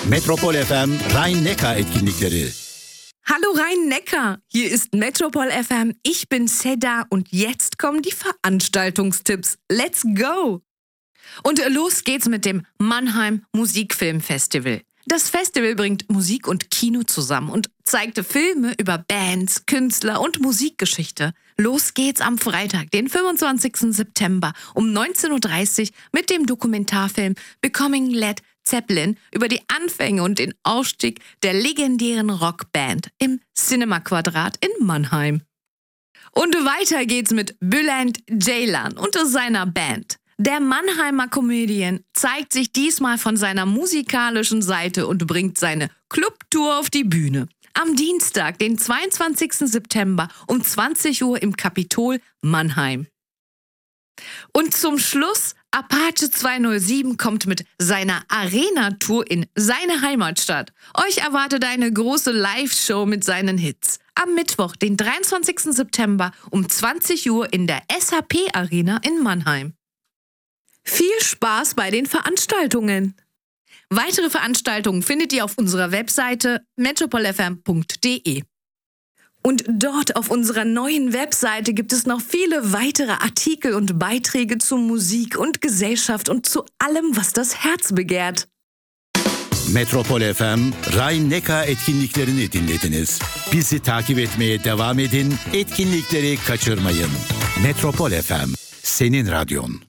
Metropol FM Rhein-Neckar etkinlikleri. Hallo Rhein-Neckar, hier ist Metropol FM, ich bin Seda und jetzt kommen die Veranstaltungstipps. Let's go! Und los geht's mit dem Mannheim Musikfilmfestival. Das Festival bringt Musik und Kino zusammen und zeigt Filme über Bands, Künstler und Musikgeschichte. Los geht's am Freitag, den 25. September um 19.30 Uhr mit dem Dokumentarfilm Becoming Led Zeppelin über die Anfänge und den Aufstieg der legendären Rockband im Cinema Quadrat in Mannheim. Und weiter geht's mit Bülent Ceylan und seiner Band. Der Mannheimer Comedian zeigt sich diesmal von seiner musikalischen Seite und bringt seine Clubtour auf die Bühne. Am Dienstag, den 22. September um 20 Uhr im Kapitol Mannheim. Und zum Schluss, Apache 207 kommt mit seiner Arena-Tour in seine Heimatstadt. Euch erwartet eine große Live-Show mit seinen Hits. Am Mittwoch, den 23. September um 20 Uhr in der SAP-Arena in Mannheim. Viel Spaß bei den Veranstaltungen! Weitere Veranstaltungen findet ihr auf unserer Webseite metropolfm.de. Und dort auf unserer neuen Webseite gibt es noch viele weitere Artikel und Beiträge zu Musik und Gesellschaft und zu allem, was das Herz begehrt. Metropol FM Rhein-Neckar etkinliklerini dinlediniz. Bizi takip etmeye devam edin, etkinlikleri kaçırmayın. Metropol FM, senin radyon.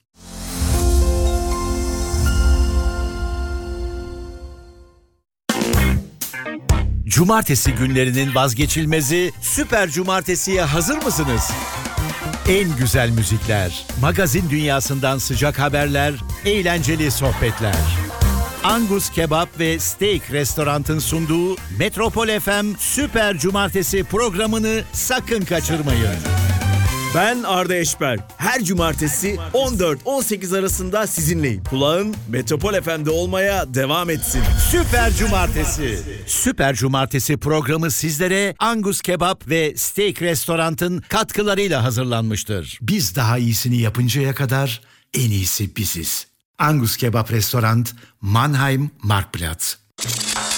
Cumartesi günlerinin vazgeçilmezi Süper Cumartesi'ye hazır mısınız? En güzel müzikler, magazin dünyasından sıcak haberler, eğlenceli sohbetler. Angus Kebap ve Steak Restorant'ın sunduğu Metropol FM Süper Cumartesi programını sakın kaçırmayın. Ben Arda Eşber. Her cumartesi 14-18 arasında sizinleyim. Kulağın Metropol FM'de olmaya devam etsin. Süper Cumartesi. Süper Cumartesi programı sizlere Angus Kebap ve Steak Restorant'ın katkılarıyla hazırlanmıştır. Biz daha iyisini yapıncaya kadar en iyisi biziz. Angus Kebap Restorant, Mannheim Marktplatz.